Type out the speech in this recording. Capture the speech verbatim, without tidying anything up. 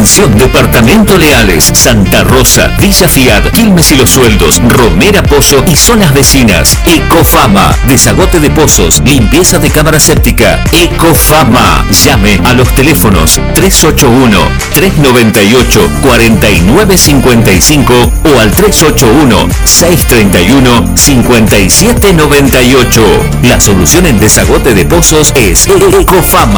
Atención, Departamento Leales, Santa Rosa, Villa Fiat, Quilmes y Los Sueldos, Romera Pozo y zonas vecinas. Ecofama, desagote de pozos, limpieza de cámara séptica. Ecofama. Llame a los teléfonos tres ocho uno, tres nueve ocho, cuatro nueve cinco cinco o al tres ocho uno, seis tres uno, cinco siete nueve ocho. La solución en desagote de pozos es Ecofama.